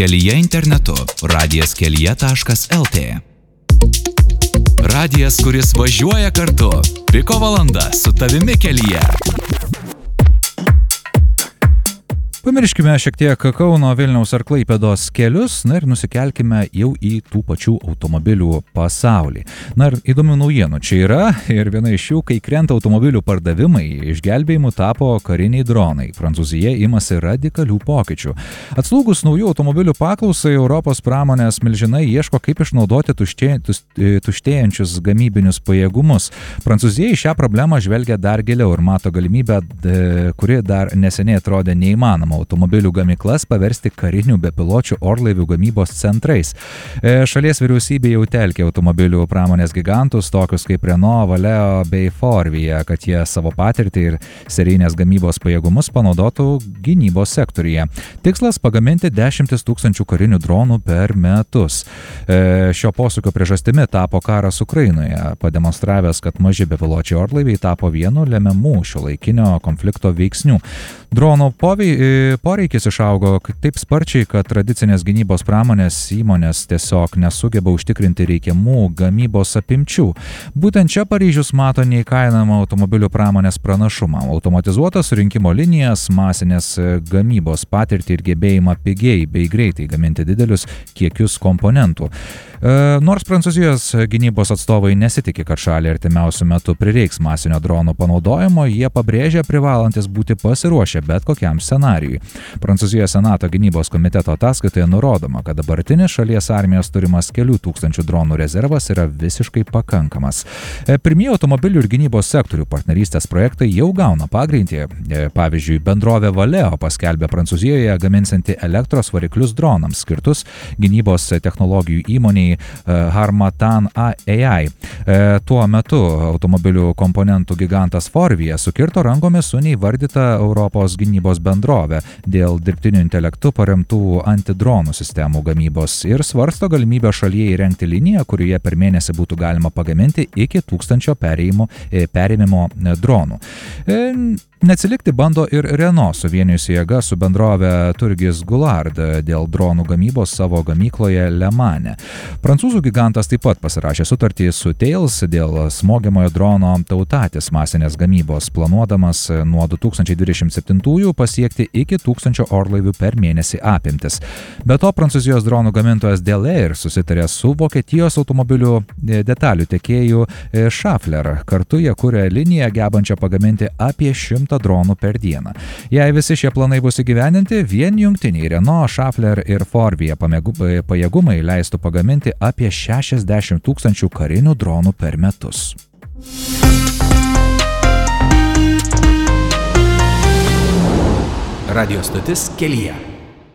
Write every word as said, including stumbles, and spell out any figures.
Kelyje internetu radijas kelyje taškas lt. Radijas, kuris važiuoja kartu. Piko valanda su tavimi kelyje. Pamirškime šiek tiek Kauno, Vilniaus ar Klaipėdos kelius, na ir nusikelkime jau į tų pačių automobilių pasaulį. Na ir įdomių naujienų čia yra ir viena iš jų, kai krenta automobilių pardavimai, išgelbėjimu tapo kariniai dronai. Prancūzija imasi radikalių pokyčių. Atslūgus naujų automobilių paklausai, Europos pramonės milžinai ieško, kaip išnaudoti tuštė, tuštėjančius gamybinius pajėgumus. Prancūzija į šią problemą žvelgia dar giliau ir mato galimybę, kuri dar neseniai atrodė neįmanoma. Automobilių gamyklas paversti karinių bepiločių orlaivių gamybos centrais. Šalies vyriausybė jau telkia automobilių pramonės gigantus, tokius kaip Renault, Valeo bei Forvia, kad jie savo patirtį ir serijinės gamybos pajėgumus panaudotų gynybos sektoriuje. Tikslas pagaminti dešimtis tūkstančių karinių dronų per metus. Šio posūkio priežastimi tapo karas Ukrainoje, pademonstravęs, kad maži bepiločiai orlaiviai tapo vienu lemiamų šiuolaikinio konflikto veiksnių. Dronų povei Poreikis išaugo taip sparčiai, kad tradicinės gynybos pramonės įmonės tiesiog nesugeba užtikrinti reikiamų gamybos apimčių. Būtent čia Paryžius mato neįkainojamą automobilių pramonės pranašumą. Automatizuotas surinkimo linijas, masinės gamybos patirtį ir gebėjimą pigiai bei greitai gaminti didelius kiekius komponentų. Nors Prancūzijos gynybos atstovai nesitikė, kad šaliai artimiausiu metu prireiks masinio dronų panaudojimo, jie pabrėžia privalantis būti pasiruošę bet kokiam scenarijui. Prancūzijos Senato gynybos komiteto ataskaitoje nurodoma, kad dabartinis šalies armijos turimas kelių tūkstančių dronų rezervas yra visiškai pakankamas. Pirmieji automobilių ir gynybos sektorių partnerystės projektai jau gauna pagreitį. Pavyzdžiui, bendrovė Valeo paskelbė Prancūzijoje gaminsianti elektros variklius dronams skirtus gynybos technologijų įmoniai Harmattan A I. Tuo metu automobilių komponentų gigantas Forvia sukirto rankomis su neįvardyta Europos gynybos bendrovė dėl dirbtiniu intelektu paremtų antidronų sistemų gamybos ir svarsto galimybę šalyje įrengti liniją, kurioje per mėnesį būtų galima pagaminti iki tūkstančio perėmimo dronų. Neatsilikti bando ir Renault, suvienijusi jėga su bendrove Turgis Goulart dėl dronų gamybos savo gamykloje Le Mane. Prancūzų gigantas taip pat pasirašė sutartį su Thales dėl smogiamojo drono Tautatis masinės gamybos, planuodamas nuo du tūkstančiai dvidešimt septintųjų pasiekti iki tūkstančio orlaivių per mėnesį apimtis. Be to, Prancūzijos dronų gamintojas Delair susitarė su Vokietijos automobilių detalių tiekėjų Schaeffler. Kartu jie kuria liniją gebančią pagaminti apie šimtą dronų per dieną. Jei visi šie planai bus įgyvendinti, vien jungtiniai Renault, Schaeffler ir Forvia pajėgumai leistų pagaminti apie šešiasdešimt tūkstančių karinių dronų per metus. Radio stotis Kelyje.